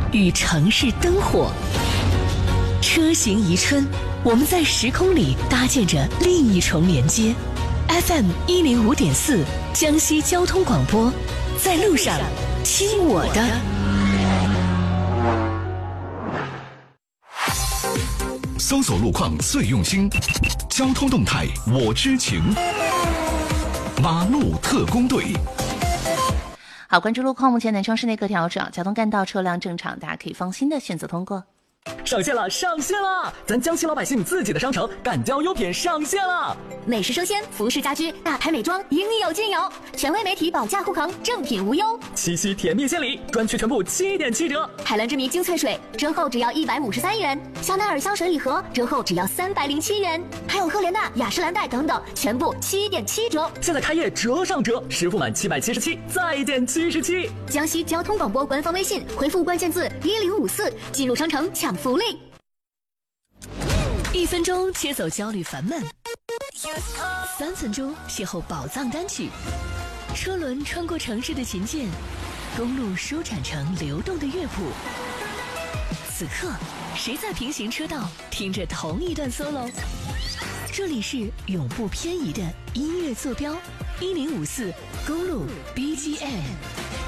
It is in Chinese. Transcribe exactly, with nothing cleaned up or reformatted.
与城市灯火。车行宜春，我们在时空里搭建着另一重连接。F M 一零五点四，江西交通广播，在路上，听我的。 搜索路况最用心，交通动态我知情。马路特工队。 好，关注路况，目前南昌市内各条主要交通干道车辆正常，大家可以放心的选择通过。 上线了，上线了！咱江西老百姓自己的商城敢交优品上线了， 美食生鲜、服饰家居、大牌美妆，应有尽有。权威媒体保价护航，正品无忧。 七夕甜蜜献礼，专区全部七点七折。 海蓝之谜精粹水折后只要一百五十三元，香奈儿香水礼盒折后只要三百零七元，还有赫莲娜、雅诗兰黛等等，全部七点七折。 现在开业折上折，实付满七百七十七，再减七十七。 江西交通广播官方微信回复关键字一零五四，进入商城抢福利。 一分钟切走焦虑烦闷，三分钟邂逅宝藏单曲。车轮穿过城市的琴键，公路舒展成流动的乐谱。此刻，谁在平行车道听着同一段 solo？ 这里是永不偏移的音乐坐标，一零五四公路 B G M。